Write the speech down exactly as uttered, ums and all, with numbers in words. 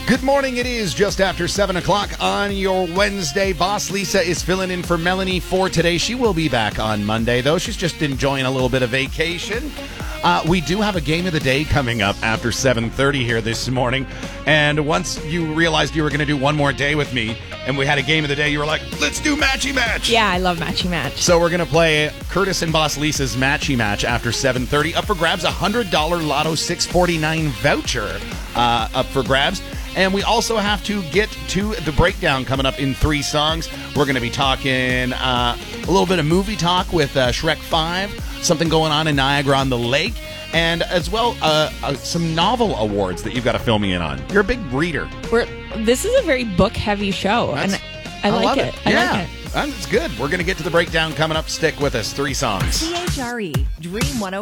Good morning. It is just after seven o'clock on your Wednesday. Boss Lisa is filling in for Melanie for today. She will be back on Monday, though. She's just enjoying a little bit of vacation. Uh, we do have a game of the day coming up after seven thirty here this morning. And once you realized you were going to do one more day with me and we had a game of the day, you were like, let's do Matchy Match. Yeah, I love Matchy Match. So we're going to play Curtis and Boss Lisa's Matchy Match after seven thirty. Up for grabs, a one hundred dollars Lotto six forty-nine voucher uh, up for grabs. And we also have to get to the breakdown coming up in three songs. We're going to be talking uh, a little bit of movie talk with uh, Shrek five, something going on in Niagara-on-the-Lake, and as well uh, uh, some novel awards that you've got to fill me in on. You're a big reader. We're, this is a very book-heavy show, That's, and I, I, I like it. it. I yeah, like it. That's good. We're going to get to the breakdown coming up. Stick with us. Three songs. C H R E Dream one oh